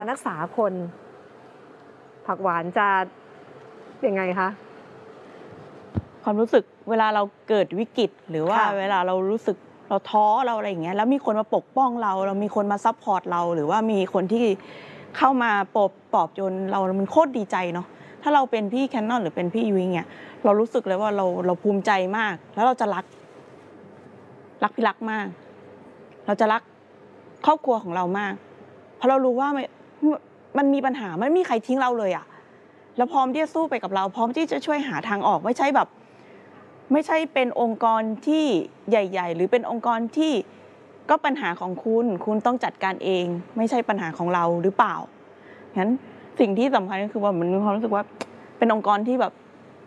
รักษาคนผักหวานจะยังไงคะความรู้สึกเวลาเราเกิดวิกฤตหรือว่าเวลาเรารู้สึกเราท้อเราอะไรอย่างเงี้ยแล้วมีคนมาปกป้องเรามีคนมาซัพพอร์ตเราหรือว่ามีคนที่เข้ามาปลอบโยนเรามันโคตรดีใจเนาะถ้าเราเป็นพี่แคนนอนหรือเป็นพี่ยุ้ยเนี่ยเรารู้สึกเลยว่าเราภูมิใจมากแล้วเราจะรักพี่รักมากเราจะรักครอบครัวของเรามากเพราะเรารู้ว่ามันมีปัญหาไม่มีใครทิ้งเราเลยอะแล้วพร้อมที่จะสู้ไปกับเราพร้อมที่จะช่วยหาทางออกไม่ใช่เป็นองค์กรที่ใหญ่ๆหรือเป็นองค์กรที่ก็ปัญหาของคุณต้องจัดการเองไม่ใช่ปัญหาของเราหรือเปล่างั้นสิ่งที่สำคัญก็คือว่ามันมีความรู้สึกว่าเป็นองค์กรที่แบบ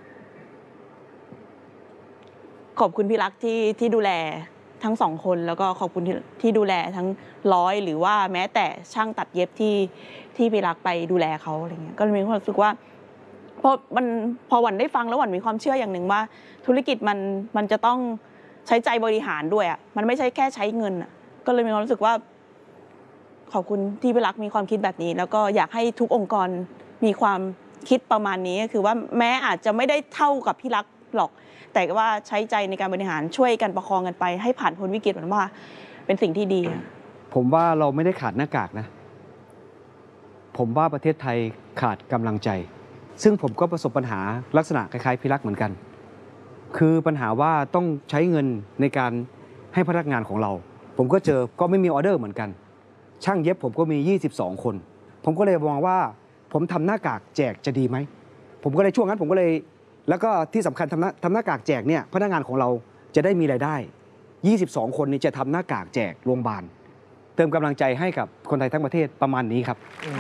ขอบคุณพี่รักที่ดูแลทั้ง2คนแล้วก็ขอบคุณที่ดูแลทั้งร้อยหรือว่าแม้แต่ช่างตัดเย็บที่พี่รักไปดูแลเขาอะไรเงี้ยก็มีความรู้สึกว่าพอหวันได้ฟังแล้วหวันมีความเชื่ออย่างหนึ่งว่าธุรกิจมันจะต้องใช้ใจบริหารด้วยอ่ะมันไม่ใช่แค่ใช้เงินอ่ะก็เลยมีความรู้สึกว่าขอบคุณที่พี่รักมีความคิดแบบนี้แล้วก็อยากให้ทุกองค์กรมีความคิดประมาณนี้ก็คือว่าแม้อาจจะไม่ได้เท่ากับพี่รักหรอกแต่ว่าใช้ใจในการบริหารช่วยกันประคองกันไปให้ผ่านพ้นวิกฤตมันว่าเป็นสิ่งที่ดีผมว่าเราไม่ได้ขาดหน้ากากนะผมว่าประเทศไทยขาดกำลังใจซึ่งผมก็ประสบปัญหาลักษณะคล้ายๆพี่รักเหมือนกันคือปัญหาว่าต้องใช้เงินในการให้พนักงานของเราผมก็ก็ไม่มีออเดอร์เหมือนกันช่างเย็บผมก็มี22คนผมก็เลยมองว่าผมทำหน้ากากแจกจะดีไหมผมก็เลยช่วงนั้นผมก็เลยแล้วก็ที่สำคัญทำหน้ากากแจกเนี่ยพนักงานของเราจะได้มีรายได้22คนนี้จะทำหน้ากากแจกโรงพยาบาลเติมกำลังใจให้กับคนไทยทั้งประเทศประมาณนี้ครับ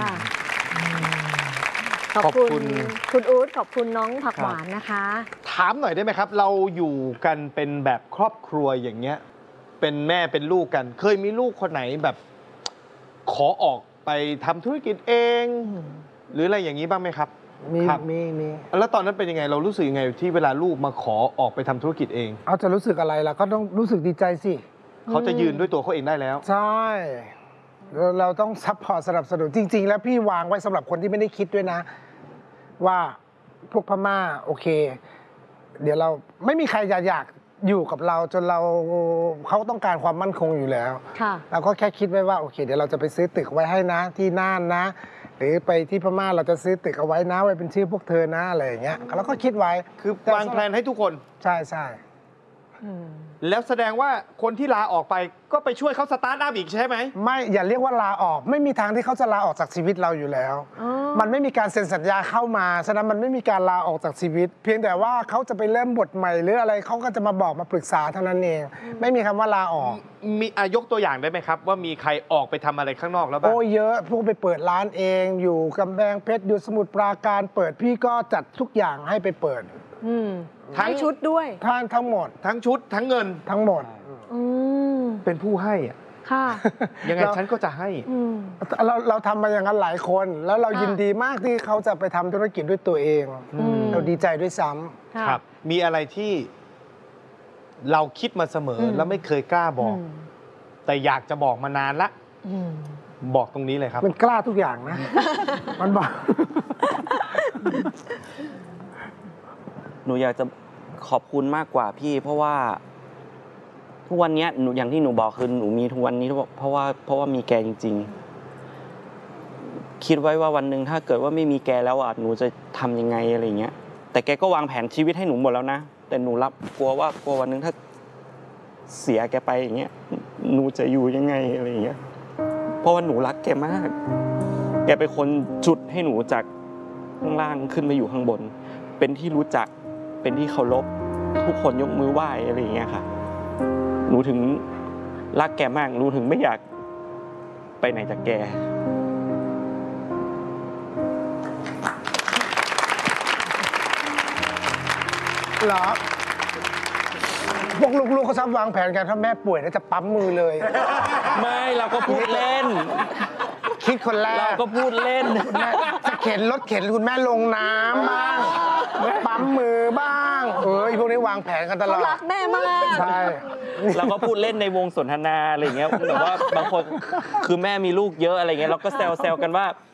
ขอบคุณคุณอู๊ดขอบคุณน้องผักหวานนะคะถามหน่อยได้ไหมครับเราอยู่กันเป็นแบบครอบครัวอย่างเงี้ยเป็นแม่เป็นลูกกันเคยมีลูกคนไหนแบบขอออกไปทำธุรกิจเองหรืออะไรอย่างนี้บ้างไหมครับมีแล้วตอนนั้นเป็นยังไงเรารู้สึกยังไงที่เวลาลูกมาขอออกไปทำธุรกิจเองเอาจะรู้สึกอะไรล่ะก็ต้องรู้สึกดีใจสิเขาจะยืนด้วยตัวเขาเองได้แล้วใช่เราต้องซัพพอร์ตสนับสนุนจริงๆแล้วพี่วางไว้สำหรับคนที่ไม่ได้คิดด้วยนะว่าพวกพม่าโอเคเดี๋ยวเราไม่มีใครอยากอยู่กับเราจนเขาต้องการความมั่นคงอยู่แล้วเราก็แค่คิดไว้ว่าโอเคเดี๋ยวเราจะไปซื้อตึกไว้ให้นะที่น่านนะหรือไปที่พม่าเราจะซื้อตึกเอาไว้นะไว้เป็นชื่อพวกเธอนะอะไรอย่างเงี้ยเราก็คิดไว้คือวางแผนให้ทุกคนใช่แล้วแสดงว่าคนที่ลาออกไปก็ไปช่วยเขาสตาร์ทอัพอีกใช่ไหมไม่อย่าเรียกว่าลาออกไม่มีทางที่เขาจะลาออกจากชีวิตเราอยู่แล้วมันไม่มีการเซ็นสัญญาเข้ามาฉะนั้นมันไม่มีการลาออกจากชีวิตเพียงแต่ว่าเขาจะไปเริ่มบทใหม่หรืออะไรเขาก็จะมาบอกมาปรึกษาเท่านั้นเองไม่มีคำว่าลาออกมียกตัวอย่างได้ไหมครับว่ามีใครออกไปทำอะไรข้างนอกแล้วบ้างโอ้เยอะพวกไปเปิดร้านเองอยู่กำแพงเพชรอยู่สมุทรปราการเปิดพี่ก็จัดทุกอย่างให้ไปเปิดทั้งชุดด้วยทั้งหมดทั้งชุดทั้งเงินทั้งหมดเป็นผู้ให้อ่ะค่ะยังไงฉันก็จะให้เราทำมาอย่างนั้นหลายคนแล้วเรายินดีมากที่เขาจะไปทำธุรกิจด้วยตัวเองเราดีใจด้วยซ้ำครับมีอะไรที่เราคิดมาเสมอแล้วไม่เคยกล้าบอกแต่อยากจะบอกมานานละบอกตรงนี้เลยครับมันกล้าทุกอย่างนะมันบอกหนูอยากจะขอบคุณมากกว่าพี่เพราะว่าทุกวันนี้หนูอย่างที่หนูบอกคือหนูมีทุกวันนี้เพราะว่ามีแกจริงๆคิดไว้ว่าวันหนึ่งถ้าเกิดว่าไม่มีแกแล้วหนูจะทำยังไงอะไรเงี้ยแต่แกก็วางแผนชีวิตให้หนูหมดแล้วนะแต่หนูกลัววันหนึ่งถ้าเสียแกไปอย่างเงี้ยหนูจะอยู่ยังไงอะไรเงี้ยเพราะว่าหนูรักแกมากแกเป็นคนจุดให้หนูจากข้างล่างขึ้นมาอยู่ข้างบนเป็นที่รู้จักเป็นที่เคารพทุกคนยกมือไหว้อะไรอย่างเงี้ยค่ะหนูถึงรักแกมากหนูถึงไม่อยากไปไหนจากแกเหรอพวกลูกๆเขาชอบวางแผนกันถ้าแม่ป่วยแล้วจะปั๊มมือเลยไม่เราก็พูดเล่นคิดคนแรกเราก็พูดเล่นคุณแม่จะเข็นรถเข็นคุณแม่ลงน้ำบ้างปั๊มมือบ้างพวกนี้วางแผนกันตลเขาอดรักแม่มากใช่เราก็พูดเล่นในวงสนทนาอะไรอย่างเงี้ยแบบว่าบางคนคือแม่มีลูกเยอะอะไรเงี้ยเราก็แซวๆกันว่า